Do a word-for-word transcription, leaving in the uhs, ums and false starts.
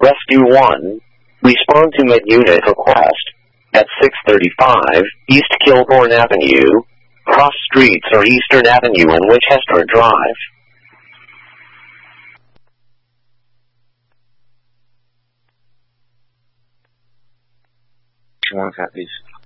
Rescue one, respond to mid-unit request at six thirty-five East Kilbourne Avenue, cross streets are Eastern Avenue and Winchester Drive. One copies.